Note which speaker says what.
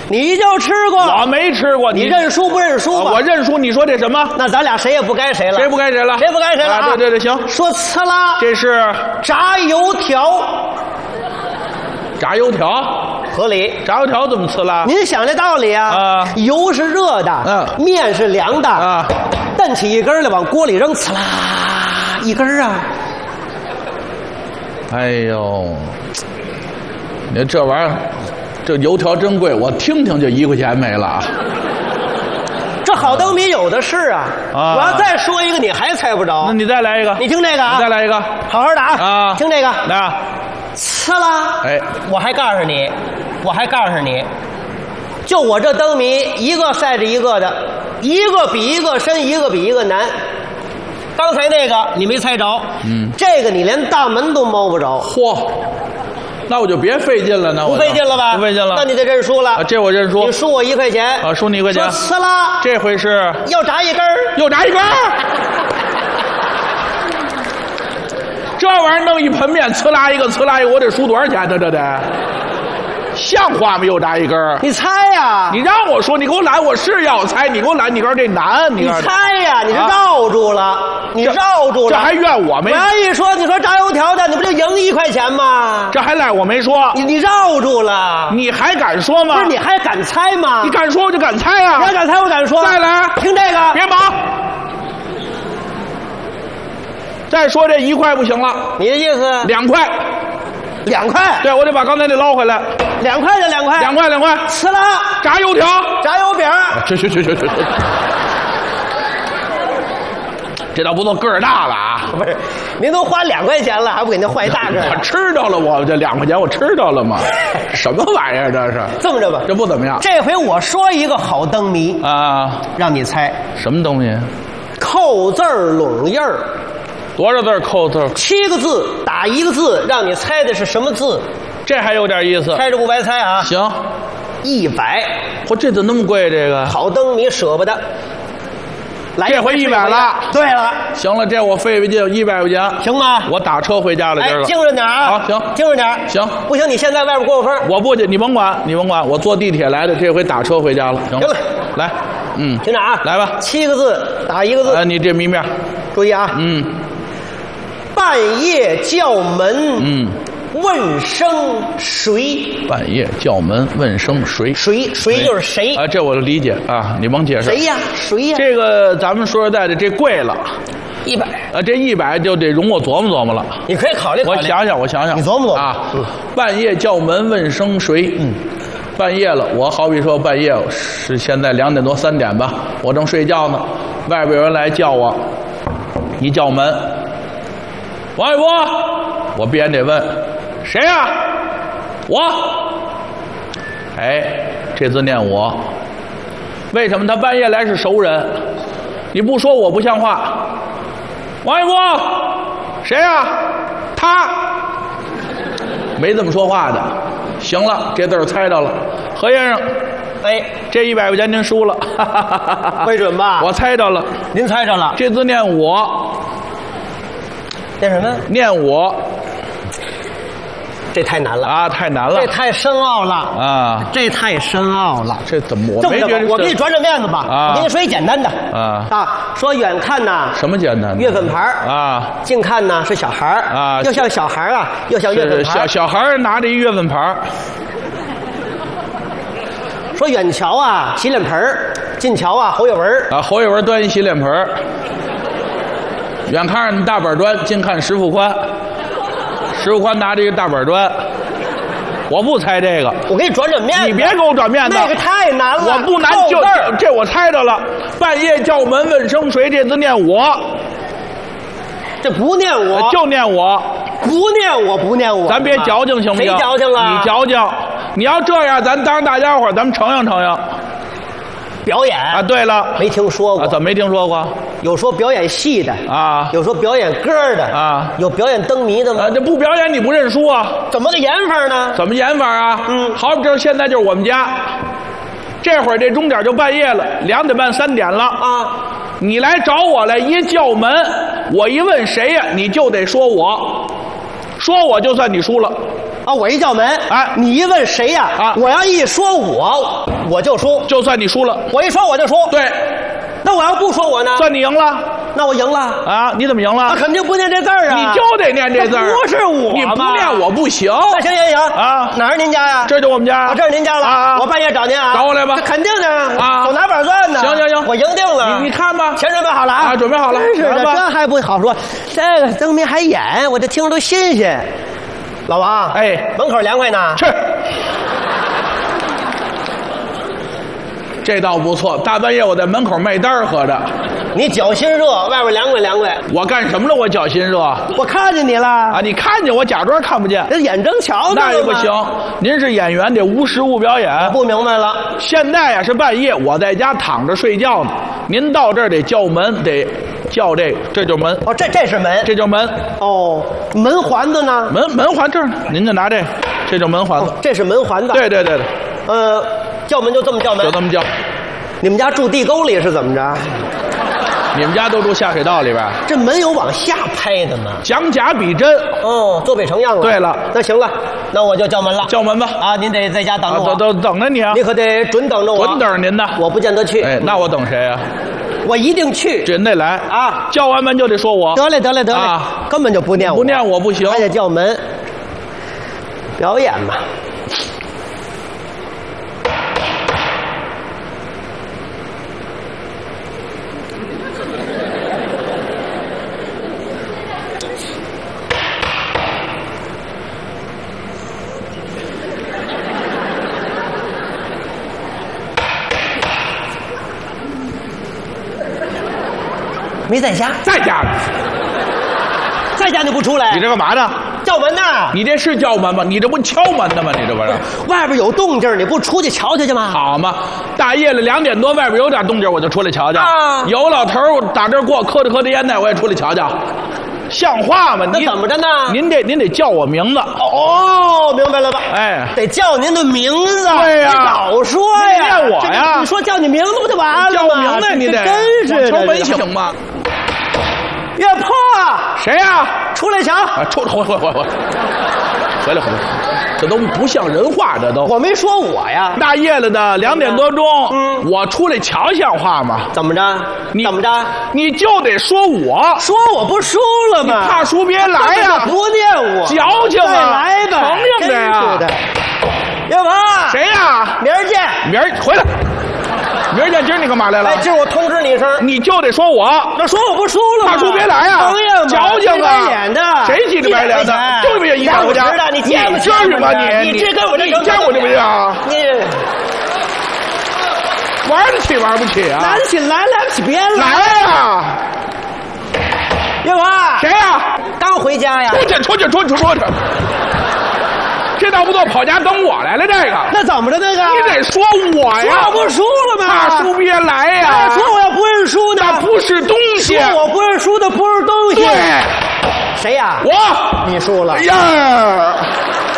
Speaker 1: 你就吃过。
Speaker 2: 我没吃过，
Speaker 1: 你认输不认输吧？
Speaker 2: 我认输。你说这什么？
Speaker 1: 那咱俩谁也不该谁了。
Speaker 2: 谁不该谁了？
Speaker 1: 谁不该谁了啊？
Speaker 2: 对，行。
Speaker 1: 说呲啦，
Speaker 2: 这是
Speaker 1: 炸油条。
Speaker 2: 炸油条，
Speaker 1: 合理。
Speaker 2: 炸油条怎么呲啦？
Speaker 1: 您想这道理啊？油是热的，面是凉的，蹬起一根来往锅里扔，呲啦，一根啊！
Speaker 2: 哎呦，你看这玩意儿，这油条真贵，我听听就1块钱没了。
Speaker 1: 这好灯谜有的是啊！我要再说一个，你还猜不着。
Speaker 2: 那你再来一个，
Speaker 1: 你听这个啊！
Speaker 2: 你再来一个，
Speaker 1: 好好打啊！听这个，
Speaker 2: 来，
Speaker 1: 呲啦！
Speaker 2: 哎，
Speaker 1: 我还告诉你，就我这灯谜，一个赛着一个的，一个比一个深，一个比一个难。刚才那个你没猜着，这个你连大门都摸不着。
Speaker 2: 嚯！那我就别费劲了，
Speaker 1: 不费劲了吧？
Speaker 2: 不费劲了，
Speaker 1: 那你得认输了。
Speaker 2: 这我认输。
Speaker 1: 你输我1块钱
Speaker 2: 啊，输你1块钱。
Speaker 1: 说呲啦，
Speaker 2: 这回是
Speaker 1: 又炸一根
Speaker 2: 又炸一根这玩意儿弄一盆面，呲啦一个，我得输多少钱呢？这得像话吗？又炸一根
Speaker 1: 你猜呀！
Speaker 2: 你让我说，你给我拦，我是要猜，你给我拦，你告诉这难，
Speaker 1: 你猜呀！你是绕住了，你绕住了，
Speaker 2: 这还怨我没？
Speaker 1: 我要一说，你说炸油条的，你不就赢1块钱吗？
Speaker 2: 这还赖我没说，
Speaker 1: 你绕住了，
Speaker 2: 你还敢说吗？
Speaker 1: 不是，你还敢猜吗？
Speaker 2: 你敢说我就敢猜啊！
Speaker 1: 你要敢猜，我敢说。
Speaker 2: 再来，
Speaker 1: 听这个，
Speaker 2: 别忙。再说这1块不行了，
Speaker 1: 你的意思
Speaker 2: ？2块
Speaker 1: ，2块。
Speaker 2: 对，我得把刚才那捞回来。
Speaker 1: 2块就2块
Speaker 2: ，2块，2块。
Speaker 1: 呲啦，
Speaker 2: 炸油条，
Speaker 1: 炸油饼。
Speaker 2: 去。这倒不错，个儿大了啊！
Speaker 1: 不是，您都花2块钱了，还不给您换一大个？
Speaker 2: 我吃着了，我这2块钱我吃着了吗？什么玩意儿这是？
Speaker 1: 这么着吧，
Speaker 2: 这不怎么样。
Speaker 1: 这回我说一个好灯谜
Speaker 2: 啊，
Speaker 1: 让你猜
Speaker 2: 什么东西？
Speaker 1: 扣字儿拢印儿。
Speaker 2: 多少字扣字
Speaker 1: ？7个字，打1个字，让你猜的是什么字？
Speaker 2: 这还有点意思。
Speaker 1: 猜着不白猜啊！
Speaker 2: 行
Speaker 1: ，100。
Speaker 2: 嚯，这怎么那么贵？这个
Speaker 1: 好灯谜舍不得。来，
Speaker 2: 这回100了。
Speaker 1: 对了，
Speaker 2: 行了，这我费费劲100块钱，
Speaker 1: 行吗？
Speaker 2: 我打车回家了，今儿个。
Speaker 1: 精神点啊！
Speaker 2: 好，行，
Speaker 1: 精神点。
Speaker 2: 行，
Speaker 1: 不行，你现在外边过分。
Speaker 2: 我不去，你甭管，我坐地铁来的，这回打车回家了。行了，来，
Speaker 1: 听着啊，
Speaker 2: 来吧。
Speaker 1: 7个字，打1个字。
Speaker 2: 你这谜面，
Speaker 1: 注意啊。半夜叫门，问声谁？
Speaker 2: 半夜叫门问声谁？
Speaker 1: 谁就是谁
Speaker 2: 啊？这我理解啊，你甭解释。
Speaker 1: 谁呀？谁呀？
Speaker 2: 这个咱们说实在的，这贵了
Speaker 1: ，100
Speaker 2: 啊，这100就得容我琢磨琢磨了。
Speaker 1: 你可以考虑考虑。
Speaker 2: 我想想，
Speaker 1: 你琢磨琢磨
Speaker 2: 啊。半夜叫门问声谁？半夜了，我好比说半夜是现在2点多3点吧，我正睡觉呢，外边有人来叫我，一叫门。王一博，我必然得问，谁呀？我。哎，这字念我。为什么他半夜来是熟人？你不说我不像话。王一博，谁呀？他。没这么说话的。行了，这字儿猜着了。何先生，
Speaker 1: 哎，
Speaker 2: 这100块钱您输了。
Speaker 1: 会准吧？
Speaker 2: 我猜着了。
Speaker 1: 您猜着了。
Speaker 2: 这字念我。
Speaker 1: 念什么？
Speaker 2: 念我，
Speaker 1: 这太难了
Speaker 2: 啊！太难了，
Speaker 1: 这太深奥了
Speaker 2: 啊！
Speaker 1: 这太深奥了，
Speaker 2: 这怎么？我没觉得。
Speaker 1: 我给你转转面子吧。
Speaker 2: 啊！
Speaker 1: 我给你说一简单的。说远看呐，
Speaker 2: 什么简单的？
Speaker 1: 月份牌
Speaker 2: 啊！
Speaker 1: 近看呢是小孩啊，又像小孩啊，又像月份牌。
Speaker 2: 小孩拿着一月份牌。
Speaker 1: 说远瞧啊，洗脸盆近瞧啊，侯月文
Speaker 2: 啊，侯月文端一洗脸盆远看大板砖，近看石富宽。石富宽拿着一个大板砖，我不猜这个。
Speaker 1: 我给你转转面子。
Speaker 2: 你别给我转面子，
Speaker 1: 那个太难了。
Speaker 2: 我不难，就这我猜着了。半夜叫门问声谁？这字念我，
Speaker 1: 这不念我，
Speaker 2: 就念我，
Speaker 1: 不念我，不念我。
Speaker 2: 咱别矫情行不行？
Speaker 1: 谁矫情了？
Speaker 2: 你矫情。你要这样，咱当着大家伙，咱们承应。
Speaker 1: 表演
Speaker 2: 啊，对了，
Speaker 1: 没听说过。
Speaker 2: 怎么没听说过？
Speaker 1: 有说表演戏的
Speaker 2: 啊，
Speaker 1: 有说表演歌的
Speaker 2: 啊，
Speaker 1: 有表演灯谜的吗？
Speaker 2: 这不表演你不认输啊？
Speaker 1: 怎么个演法呢？
Speaker 2: 怎么演法啊？好比这现在就是我们家，这会儿这钟点就半夜了，2点半3点了啊。你来找我来，一叫门，我一问谁呀，你就得说我，说我就算你输了。
Speaker 1: 啊，我一叫门，
Speaker 2: 哎
Speaker 1: 你一问谁呀？
Speaker 2: 啊
Speaker 1: 我要一说我就输，
Speaker 2: 就算你输了，
Speaker 1: 我一说我就输。
Speaker 2: 对，
Speaker 1: 那我要不说我呢？
Speaker 2: 算你赢了
Speaker 1: 那我赢了。
Speaker 2: 啊！你怎么赢了？
Speaker 1: 肯定不念这字儿啊！
Speaker 2: 你就得念这字儿，
Speaker 1: 不是我
Speaker 2: 你不
Speaker 1: 嘛
Speaker 2: 念我不行。
Speaker 1: 那行行行
Speaker 2: 啊
Speaker 1: 哪是您家呀？
Speaker 2: 这就我们家
Speaker 1: 啊，这是您家了。
Speaker 2: 啊
Speaker 1: 我半夜找您啊，
Speaker 2: 找我来吧
Speaker 1: 这肯定的
Speaker 2: 啊
Speaker 1: 手拿板算呢。
Speaker 2: 行行行
Speaker 1: 我赢定了。
Speaker 2: 你看吧，
Speaker 1: 钱准备好了啊！
Speaker 2: 啊准备好了
Speaker 1: 真是的，
Speaker 2: 来吧
Speaker 1: 这还不好说。这个灯谜还演，我这听着都新鲜。老王，
Speaker 2: 哎
Speaker 1: 门口凉快呢。
Speaker 2: 去。这倒不错，大半夜我在门口卖单儿喝着，
Speaker 1: 你脚心热，外边凉快凉快。
Speaker 2: 我干什么了？我脚心热啊！
Speaker 1: 我看见你了，
Speaker 2: 你看见我假装看不见，
Speaker 1: 这眼睁瞧着
Speaker 2: 那也不
Speaker 1: 了吗
Speaker 2: 行。您是演员，得无实物表演。
Speaker 1: 不明白了，
Speaker 2: 现在呀是半夜，我在家躺着睡觉呢。您到这儿得叫门，得叫这就门，
Speaker 1: 哦，这是门，
Speaker 2: 这就门，
Speaker 1: 哦，门环子呢？
Speaker 2: 门环这儿呢，您就拿这就门环子。
Speaker 1: 这是门环子。
Speaker 2: 对对对对，
Speaker 1: 叫门就这么叫门。
Speaker 2: 就这么叫。
Speaker 1: 你们家住地沟里是怎么着？
Speaker 2: 你们家都住下水道里边？
Speaker 1: 这门有往下拍的吗？
Speaker 2: 讲假比真。
Speaker 1: 哦，坐北成样了。
Speaker 2: 对了，
Speaker 1: 那行了，那我就叫门了。
Speaker 2: 叫门吧。
Speaker 1: 啊，您得在家等着我。
Speaker 2: 都等着你啊！
Speaker 1: 你可得准等着我。
Speaker 2: 准等着您呢。
Speaker 1: 我不见得去。
Speaker 2: 哎，那我等谁啊？
Speaker 1: 我一定去。
Speaker 2: 准得来
Speaker 1: 啊！
Speaker 2: 叫完门就得说我。
Speaker 1: 得嘞，
Speaker 2: 啊
Speaker 1: 根本就不念我。
Speaker 2: 不念我不行。
Speaker 1: 还得叫门。表演嘛。没在家，
Speaker 2: 在家呢。
Speaker 1: 在家你不出来？
Speaker 2: 你这干嘛呢？
Speaker 1: 叫门呢？
Speaker 2: 你这是叫门吗？你这不敲门呢吗？你这不是？
Speaker 1: 外边有动静，你不出去瞧瞧去吗？
Speaker 2: 好嘛，大夜里2点多，外边有点动静，我就出来瞧瞧。
Speaker 1: 啊
Speaker 2: 有老头儿打这儿过，磕着烟袋，我也出来瞧瞧。像话吗？
Speaker 1: 那怎么着呢？
Speaker 2: 您得叫我名字。
Speaker 1: 哦，明白了吧？
Speaker 2: 哎，
Speaker 1: 得叫您的名字。
Speaker 2: 对呀
Speaker 1: 你早说呀！
Speaker 2: 你念我呀
Speaker 1: 你说叫你名字不就完了吗？
Speaker 2: 叫我名字，你得
Speaker 1: 真是的。
Speaker 2: 敲门行吗？
Speaker 1: 岳破，
Speaker 2: 谁呀？
Speaker 1: 出来瞧！
Speaker 2: 啊，回来，这都不像人话，这都。
Speaker 1: 我没说我呀。
Speaker 2: 大夜了的2点多钟，我出来瞧像话吗？
Speaker 1: 怎么着？怎么着？
Speaker 2: 你就得说我，
Speaker 1: 说我不输了吗？
Speaker 2: 怕输别来呀！
Speaker 1: 不念我，
Speaker 2: 矫情啊！
Speaker 1: 再来吧，
Speaker 2: 承认的呀。
Speaker 1: 岳破，
Speaker 2: 谁呀？
Speaker 1: 明儿见。
Speaker 2: 明儿回来。明儿见，今儿你干嘛来了？
Speaker 1: 哎，今儿我通知你一声，
Speaker 2: 你就得说我。
Speaker 1: 那说我不输了吗？
Speaker 2: 怕输别来呀！
Speaker 1: 承认吧，
Speaker 2: 矫情啊！
Speaker 1: 脸的，
Speaker 2: 谁急着白脸的？就为100块钱
Speaker 1: 的，你
Speaker 2: 至于吗？
Speaker 1: 你这跟我这
Speaker 2: 你见我这不啊？
Speaker 1: 你
Speaker 2: 玩得起玩不起啊？
Speaker 1: 来得起来不起别
Speaker 2: 来呀！
Speaker 1: 岳婆，
Speaker 2: 谁呀？
Speaker 1: 刚回家呀？
Speaker 2: 出去！这倒不错，跑家等我来了。这个
Speaker 1: 那怎么着？那个
Speaker 2: 你得说我呀！
Speaker 1: 说我不输了吗？
Speaker 2: 怕输别来呀！
Speaker 1: 说我要不认输呢？
Speaker 2: 那不是东西。
Speaker 1: 说我不认输的不是东西。
Speaker 2: 对，
Speaker 1: 谁呀？
Speaker 2: 我。
Speaker 1: 你输了。
Speaker 2: 哎呀！